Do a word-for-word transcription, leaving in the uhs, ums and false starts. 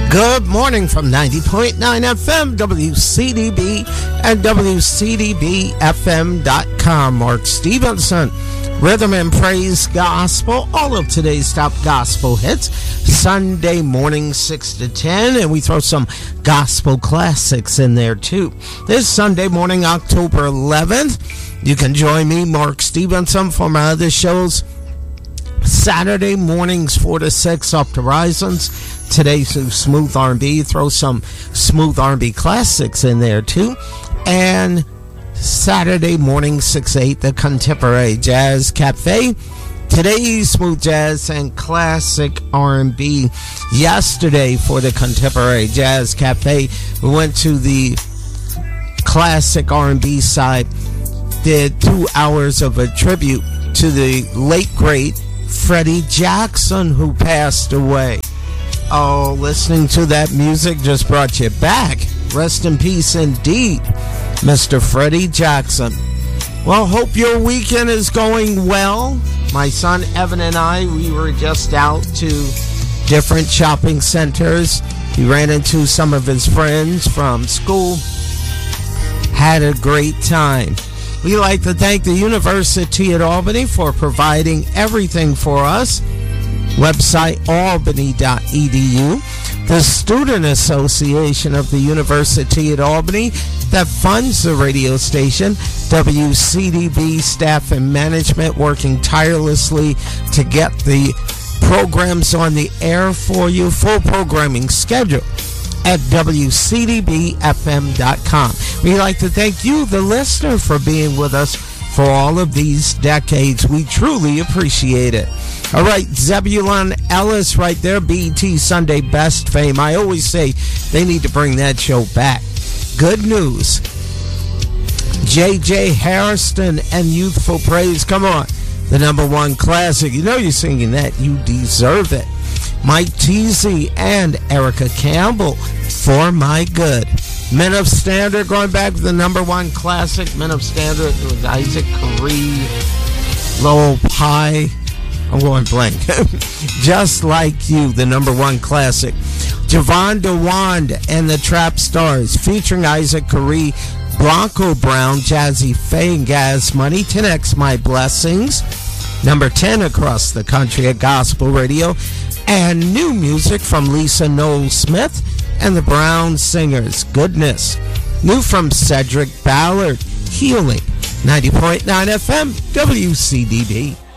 Good morning from ninety point nine F M, W C D B, and W C D B F M dot com. Mark Stevenson, Rhythm and Praise Gospel, all of today's top gospel hits, Sunday morning six to ten, and we throw some gospel classics in there too. This Sunday morning, October eleventh, you can join me, Mark Stevenson, for my other shows. Saturday mornings four to six, Up to Horizons. Today's Smooth R and B. Throw some Smooth R and B classics in there too. And Saturday morning six to eight, the Contemporary Jazz Cafe. Today's Smooth Jazz and Classic R and B. Yesterday for the Contemporary Jazz Cafe, we went to the Classic R and B side. Did two hours of a tribute to the late great Freddie Jackson, who passed away. Oh, listening to that music just brought you back. Rest in peace indeed, Mister Freddie Jackson. Well, hope your weekend is going well. My son Evan and I, we were just out to different shopping centers. He ran into some of his friends from school. Had a great time. We'd like to thank the University at Albany for providing everything for us. Website albany dot e d u. The Student Association of the University at Albany that funds the radio station. W C D B staff and management working tirelessly to get the programs on the air for you. Full programming schedule at W C D B F M dot com. We'd like to thank you, the listener, for being with us for all of these decades. We truly appreciate it. All right, Zebulon Ellis right there, B E T Sunday Best fame. I always say they need to bring that show back. Good news. J J Hairston and Youthful Praise. Come on, the number one classic. You know you're singing that. You deserve it. Mike Teasy and Erica Campbell, For My Good. Men of Standard, going back to the number one classic. Men of Standard with Isaac Carree, Lowell Pye. I'm going blank. Just Like You, the number one classic. Javon DeWand and the Trap Stars, featuring Isaac Carree, Blanco Brown, Jazzy Faye, and Gas Money. ten X My Blessings, number ten across the country at Gospel Radio. And new music from Lisa Noel Smith and the Brown Singers, Goodness. New from Cedric Ballard, Healing. ninety point nine F M, W C D B.